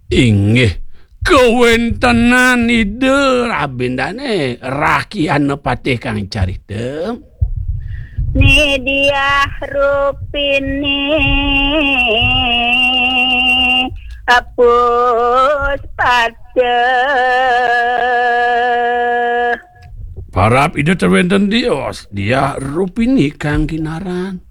Inggih kewentenan ide rabindane rakian nepatih kang carita. Nidia Rupini Apus pada Parap ide terwenten dios dia Rupini kang ginaran.